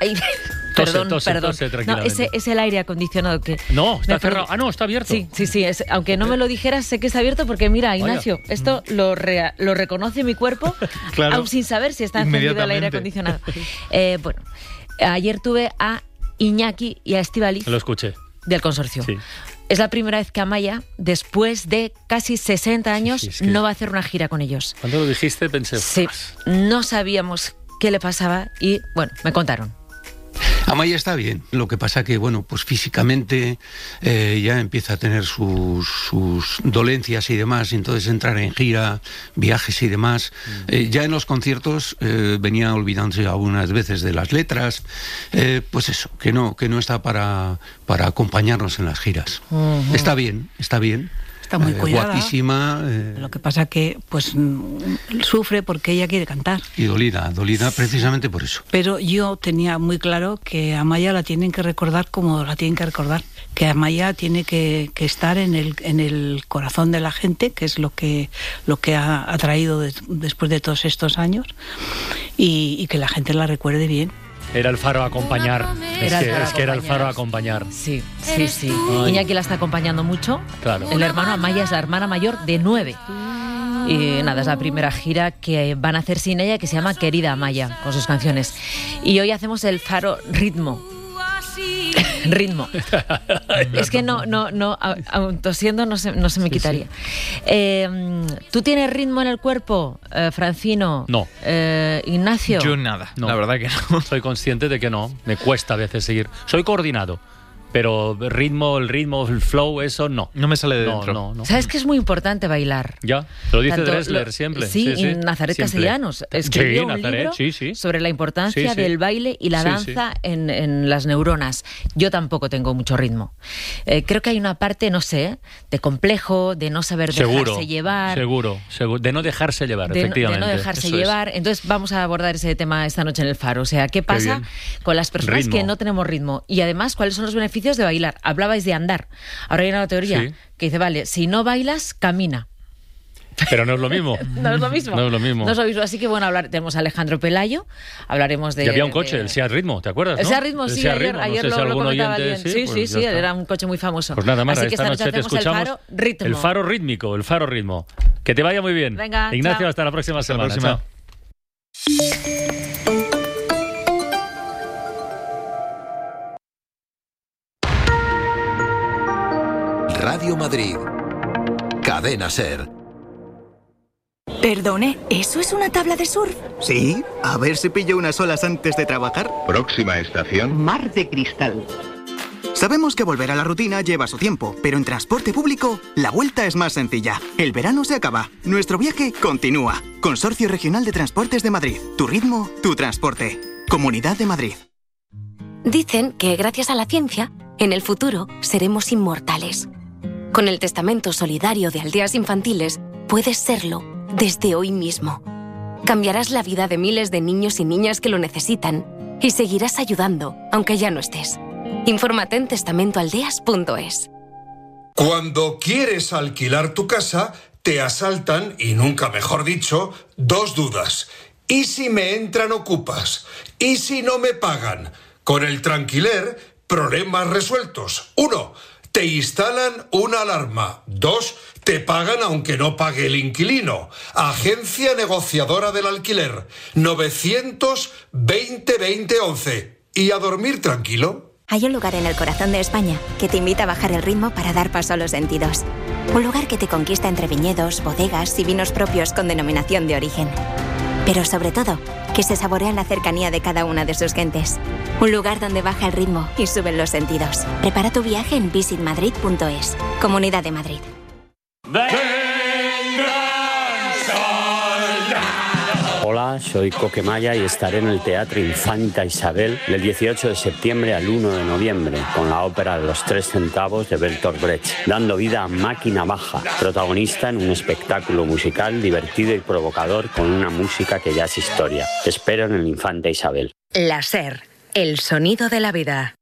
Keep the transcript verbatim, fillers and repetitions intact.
Ay, Tose, perdón, tose, perdón. tose No, tranquilamente. ese es el aire acondicionado que... No, está me- cerrado. Ah, no, está abierto. Sí, sí, sí. Es, aunque no me lo dijeras, sé que está abierto porque, mira, Ignacio, Vaya. esto lo, re- lo reconoce mi cuerpo, Claro. aún sin saber si está encendido el aire Inmediatamente. acondicionado. Eh, bueno, ayer tuve a Iñaki y a Estíbaliz Lo escuché. del consorcio. Sí. Es la primera vez que Amaya, después de casi sesenta años, sí, es que- no va a hacer una gira con ellos. Cuando lo dijiste pensé... Sí, "Ostras". no sabíamos qué le pasaba y, bueno, me contaron. Amaya está bien, lo que pasa que, bueno, pues físicamente eh, ya empieza a tener sus, sus dolencias y demás, y entonces entrar en gira, viajes y demás. Eh, ya en los conciertos eh, venía olvidándose algunas veces de las letras, eh, pues eso, que no, que no está para, para acompañarnos en las giras. Uh-huh. Está bien, está bien. Está muy Eh, cuidada. guapísima eh, Lo que pasa que pues mm, sufre porque ella quiere cantar. y dolida, dolida precisamente por eso. Pero yo tenía muy claro que a Amaya la tienen que recordar como la tienen que recordar. Que Amaya tiene que, que estar en el, en el corazón de la gente, que es lo que, lo que ha, ha traído de- después de todos estos años, y, y que la gente la recuerde bien. Era el faro a acompañar. Es Era el que, faro a es que era el faro a acompañar. acompañar. Sí, sí, sí. Ay. Iñaki la está acompañando mucho. Claro. El hermano Amaya es la hermana mayor de nueve. Y nada, es la primera gira que van a hacer sin ella, que se llama Querida Amaya, con sus canciones. Y hoy hacemos el faro ritmo. Ritmo. Es que no, no, no, a- aun tosiendo no se, no se me Sí, quitaría. Eh, ¿Tú tienes ritmo en el cuerpo, eh, Francino? No. Eh, Ignacio. Yo nada, No. la verdad que no. Soy consciente de que no. Me cuesta a veces seguir. Soy coordinado, pero ritmo, el ritmo, el flow, eso no. No me sale de No, dentro. no, no. ¿Sabes que es muy importante bailar? Ya, lo dice Tanto Dressler lo- siempre. Sí, y Nazaret siempre. Castellanos escribió Sí, un Nazaret, libro sí, sí. sobre la importancia Sí, sí. del baile y la Sí, danza En, en las neuronas. Yo tampoco tengo mucho ritmo. Eh, creo que hay una parte, no sé, de complejo, de no saber Seguro, dejarse llevar. seguro, seguro. De no dejarse llevar, De no, de efectivamente. no dejarse Eso es. llevar. Entonces vamos a abordar ese tema esta noche en el Faro. O sea, ¿qué pasa bien. con las personas Ritmo. que no tenemos ritmo? Y además, ¿cuáles son los beneficios de bailar? Hablabais de andar. Ahora hay una teoría Sí. que dice, vale, si no bailas, camina. Pero no es lo mismo. No es lo mismo. No es lo mismo. No es lo mismo. Así que bueno, hablar, tenemos a Alejandro Pelayo, hablaremos de... Y había un coche, de- el Seat Ritmo, ¿te acuerdas? El ¿no? Seat Ritmo, El sí, Seat ayer, Ritmo, no ayer sé lo, si lo algún comentaba oyente, alguien. sí, Sí, pues sí, ya sí, está. era un coche muy famoso. Pues nada, Mara, Así que esta esta noche te hacemos el escuchamos. Faro Ritmo. El faro rítmico, el faro ritmo. Que te vaya muy bien. Venga, Ignacio, chao. hasta la próxima Hasta la semana. próxima. Chao. Radio Madrid. Cadena SER. Perdone, ¿eso es una tabla de surf? Sí, a ver si pillo unas olas antes de trabajar. Próxima estación. Mar de Cristal. Sabemos que volver a la rutina lleva su tiempo, pero en transporte público la vuelta es más sencilla. El verano se acaba, nuestro viaje continúa. Consorcio Regional de Transportes de Madrid. Tu ritmo, tu transporte. Comunidad de Madrid. Dicen que gracias a la ciencia, en el futuro seremos inmortales. Con el testamento solidario de Aldeas Infantiles, puedes serlo desde hoy mismo. Cambiarás la vida de miles de niños y niñas que lo necesitan y seguirás ayudando, aunque ya no estés. Infórmate en testamentoaldeas punto es. Cuando quieres alquilar tu casa, te asaltan, y nunca mejor dicho, dos dudas. ¿Y si me entran ocupas? ¿Y si no me pagan? Con el Tranquiler, problemas resueltos. Uno, te instalan una alarma. Dos, te pagan aunque no pague el inquilino. Agencia negociadora del alquiler. novecientos veinte veinte once. ¿Y a dormir tranquilo? Hay un lugar en el corazón de España que te invita a bajar el ritmo para dar paso a los sentidos. Un lugar que te conquista entre viñedos, bodegas y vinos propios con denominación de origen. Pero sobre todo, que se saborea en la cercanía de cada una de sus gentes. Un lugar donde baja el ritmo y suben los sentidos. Prepara tu viaje en visit madrid punto es. Comunidad de Madrid. Hola, soy Coquemaya y estaré en el Teatro Infanta Isabel del dieciocho de septiembre al uno de noviembre con la ópera Los Tres Centavos de Bertolt Brecht, dando vida a Máquina Baja, protagonista en un espectáculo musical divertido y provocador con una música que ya es historia. Te espero en el Infanta Isabel. La SER, el sonido de la vida.